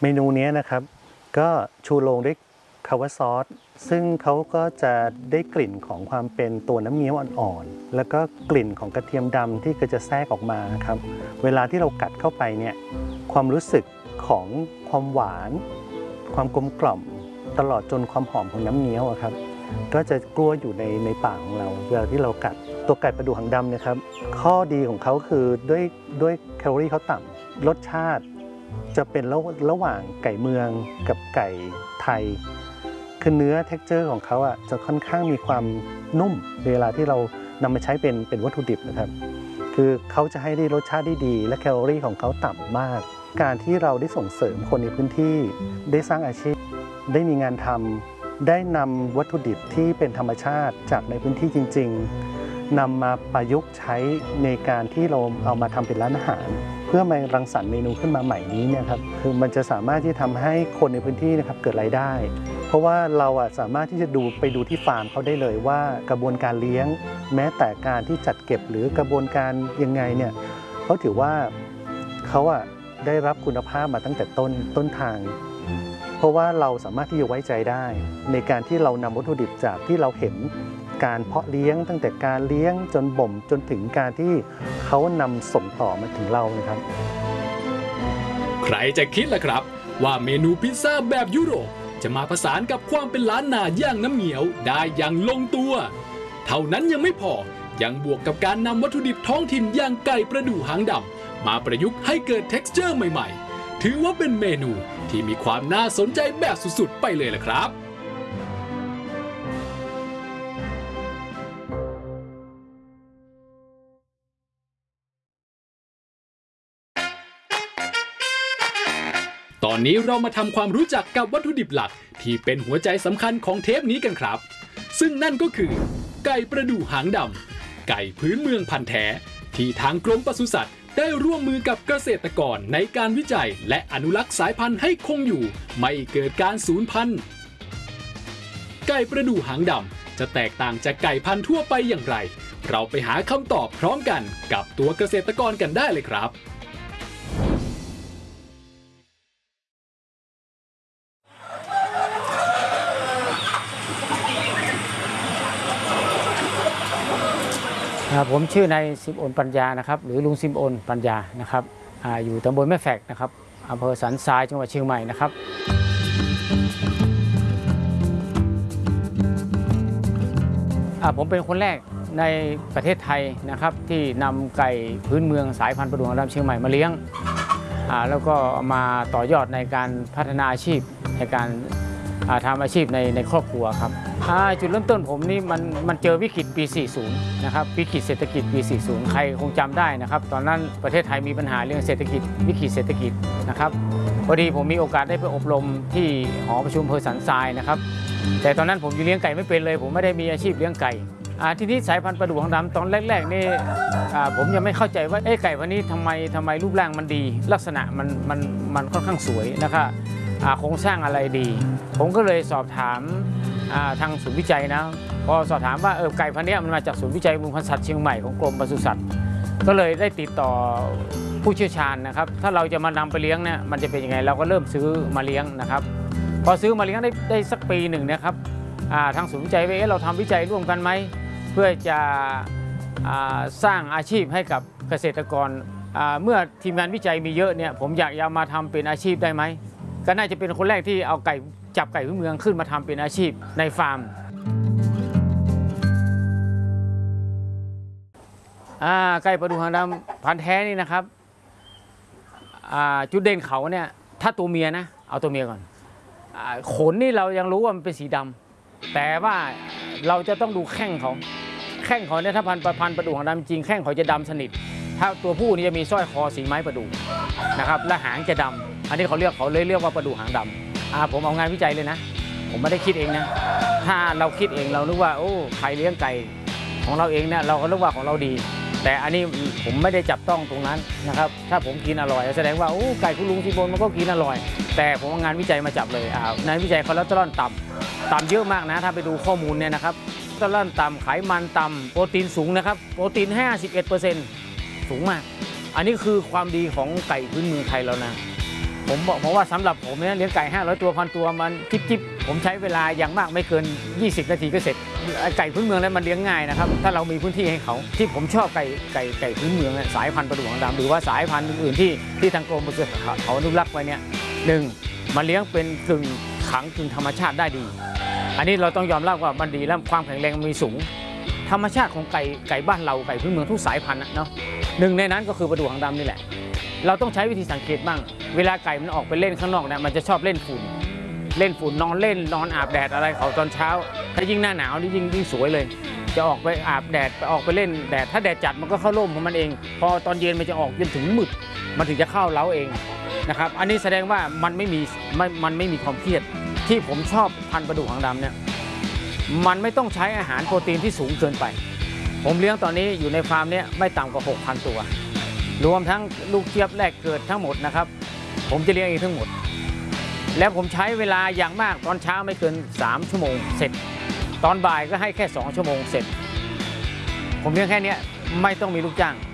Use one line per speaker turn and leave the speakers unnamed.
เมนูนี้นะครับก็ชูโรงด้วยคาวาซอสซึ่งเขาก็จะได้กลิ่นของความเป็นตัวน้ำเงี้ยวอ่อนๆแล้วก็กลิ่นของกระเทียมดำที่ก็จะแทรกออกมาครับเวลาที่เรากัดเข้าไปเนี่ยความรู้สึกของความหวานความกลมกล่อมตลอดจนความหอมของน้ำเงี้ยวครับก็จะกลัวอยู่ในปากของเราเวลาที่เรากัดตัวไก่ประดู่หางดำเนี่ยครับข้อดีของเขาคือด้วยแคลอรี่เขาต่ำรสชาติจะเป็นระหว่างไก่เมืองกับไก่ไทยคือเนื้อ texture ของเขาจะค่อนข้างมีความนุ่มเวลาที่เรานำมาใช้เป็นวัตถุดิบนะครับคือเขาจะให้ได้รสชาติที่ดีและแคลอรี่ของเขาต่ำมากการที่เราได้ส่งเสริมคนในพื้นที่ได้สร้างอาชีพได้มีงานทำได้นำวัตถุดิบที่เป็นธรรมชาติจากในพื้นที่จริงๆนำมาประยุกต์ใช้ในการที่เราเอามาทำเป็นร้านอาหารเพื่อมารังสรรค์เมนูขึ้นมาใหม่นี้เนี่ยครับคือมันจะสามารถที่ทำให้คนในพื้นที่นะครับเกิดรายได้เพราะว่าเราสามารถที่จะไปดูที่ฟาร์มเขาได้เลยว่ากระบวนการเลี้ยงแม้แต่การที่จัดเก็บหรือกระบวนการยังไงเนี่ยเขาถือว่าเขาได้รับคุณภาพมาตั้งแต่ต้นทางเพราะว่าเราสามารถที่จะไว้ใจได้ในการที่เรานำวัตถุดิบจากที่เราเห็นการเพาะเลี้ยงตั้งแต่การเลี้ยงจนบ่มจนถึงการที่เขานำส่งต่อมาถึงเรานะครับ
ใครจะคิดล่ะครับว่าเมนูพิซซ่าแบบยุโรปจะมาผสานกับความเป็นล้านนาย่างน้ำเงี้ยวได้อย่างลงตัวเท่านั้นยังไม่พอยังบวกกับการนำวัตถุดิบท้องถิ่นอย่างไก่ประดู่หางดำมาประยุกต์ให้เกิด texture ใหม่ๆถือว่าเป็นเมนูที่มีความน่าสนใจแบบสุดๆไปเลยล่ะครับตอนนี้เรามาทำความรู้จักกับวัตถุดิบหลักที่เป็นหัวใจสำคัญของเทปนี้กันครับซึ่งนั่นก็คือไก่ประดู่หางดำไก่พื้นเมืองพันธุ์แท้ที่ทางกรมปศุสัตว์ได้ร่วมมือกับเกษตรกรในการวิจัยและอนุรักษ์สายพันธุ์ให้คงอยู่ไม่เกิดการสูญพันธุ์ไก่ประดู่หางดำจะแตกต่างจากไก่พันธุ์ทั่วไปอย่างไรเราไปหาคำตอบพร้อมกันกับตัวเกษตรกรกันได้เลยครับ
ผมชื่อนายซิมโอนปัญญานะครับหรือลุงซิมโอนปัญญานะครับอยู่ตำบลแม่แฝกนะครับอำเภอสันทรายจังหวัดเชียงใหม่นะครับผมเป็นคนแรกในประเทศไทยนะครับที่นำไก่พื้นเมืองสายพันธุ์ประดู่หางดำเชียงใหม่มาเลี้ยงแล้วก็มาต่อยอดในการพัฒนาอาชีพในการทำอาชีพในครอบครัวครับจุดเริ่มต้นผมนี่มันเจอวิกฤตปี 40 นะครับวิกฤตเศรษฐกิจปี 40 ใครคงจำได้นะครับตอนนั้นประเทศไทยมีปัญหาเรื่องเศรษฐกิจวิกฤตเศรษฐกิจนะครับพอดีผมมีโอกาสได้ไปอบรมที่หอประชุมอำเภอสันทรายนะครับแต่ตอนนั้นผมยังเลี้ยงไก่ไม่เป็นเลยผมไม่ได้มีอาชีพเลี้ยงไก่ทีนี้สายพันธุ์ประดู่หางดำตอนแรกๆนี่ผมยังไม่เข้าใจว่าไก่พันธุ์นี้ทำไมรูปร่างมันดีลักษณะมันค่อนข้างสวยนะครับโครงสร้างอะไรดีผมก็เลยสอบถามทางศูนย์วิจัยนะพอสอบถามว่าไก่พันธุ์นี้มันมาจากศูนย์วิจัยมูลพันธุ์สัตว์เชียงใหม่ของกรมปศุสัตว์ก็เลยได้ติดต่อผู้เชี่ยวชาญนะครับถ้าเราจะมานำไปเลี้ยงเนี่ยมันจะเป็นยังไงเราก็เริ่มซื้อมาเลี้ยงนะครับพอซื้อมาเลี้ยงได้สักปีหนึ่งนะครับทางศูนย์วิจัยว่าเราทำวิจัยร่วมกันไหมเพื่อจะสร้างอาชีพให้กับเกษตรกรเมื่อทีมงานวิจัยมีเยอะเนี่ยผมอยากจะมาทำเป็นอาชีพได้ไหมก็น่าจะเป็นคนแรกที่เอาจับไก่พื้นเมืองขึ้นมาทำเป็นอาชีพในฟาร์มไก่ประดู่หางดำพันธุ์แท้นี่นะครับจุดเด่นเขาเนี่ยถ้าตัวเมียนะเอาตัวเมียก่อนขนนี่เรายังรู้ว่ามันเป็นสีดำแต่ว่าเราจะต้องดูแข้งเขาเนี่ยถ้าพันธุ์ประดู่หางดำจริงแข้งเขาจะดำสนิทถ้าตัวผู้นี่จะมีสร้อยคอสีไม้ประดู่นะครับและหางจะดำอันนี้เขาเรียกว่าประดู่หางดำผมเอางานวิจัยเลยนะผมไม่ได้คิดเองนะถ้าเราคิดเองเรานึกว่าโอ้ใครเลี้ยงไก่ของเราเองเนี่ยเราก็นึกว่าของเราดีแต่อันนี้ผมไม่ได้จับต้องตรงนั้นนะครับถ้าผมกินอร่อยแสดงว่าโอ้ไก่คุณลุงซิมโอนมันก็กินอร่อยแต่ผมเอางานวิจัยมาจับเลยงานวิจัยคอเลสเตอรอลต่ำเยอะมากนะถ้าไปดูข้อมูลเนี่ยนะครับคอเลสเตอรอลต่ำไขมันต่ำโปรตีนสูงนะครับโปรตีน 51% สูงมากอันนี้คือความดีของไก่พื้นเมืองไทยแล้วนะผมว่าสำหรับผมเนี่ยเลี้ยงไก่500 ตัว1,000 ตัวมันจิ๊บผมใช้เวลาอย่างมากไม่เกิน 20 นาทีก็เสร็จไก่พื้นเมืองแล้วมันเลี้ยงง่ายนะครับถ้าเรามีพื้นที่ให้เขาที่ผมชอบไก่พื้นเมืองสายพันธุ์ประดู่หางดำหรือว่าสายพันธุ์อื่นๆที่ทางกรมปศุสัตว์เขาอนุรักษ์ไว้เนี่ย1มันเลี้ยงเป็นกึ่งขังกึ่งธรรมชาติได้ดี อันนี้เราต้องยอมรับว่ามันดีและความแข็งแรงมีสูงธรรมชาติของไก่บ้านเราไก่พื้นเมืองทุกสายพันธุ์เนาะหนึ่งในนั้นก็คือประดู่หางดำนี่แหละเราต้องใช้วิธีสังเกตบ้างเวลาไก่มันออกไปเล่นข้างนอกเนี่ยมันจะชอบเล่นฝุ่นนอนเล่นนอนอาบแดดอะไรเขาตอนเช้าถ้ายิ่งหน้าหนาวนี่ยิ่งสวยเลยจะออกไปอาบแดดออกไปเล่นแดดถ้าแดดจัดมันก็เข้าร่มของมันเองพอตอนเย็นมันจะออกจนถึงมืดมันถึงจะเข้าเล้าเองนะครับอันนี้แสดงว่ามันไม่มีความเครียดที่ผมชอบพันธุ์ประดู่หางดำเนี่ยมันไม่ต้องใช้อาหารโปรตีนที่สูงเกินไปผมเลี้ยงตอนนี้อยู่ในฟาร์มเนี่ยไม่ต่ำกว่า 6,000 ตัวรวมทั้งลูกเจี๊ยบแรกเกิดทั้งหมดนะครับผมจะเลี้ยงเองทั้งหมดแล้วผมใช้เวลาอย่างมากตอนเช้าไม่เกิน3 ชั่วโมงเสร็จตอนบ่ายก็ให้แค่2 ชั่วโมงเสร็จผมเลี้ยงแค่นี้ไม่ต้องมีลูกจ้าง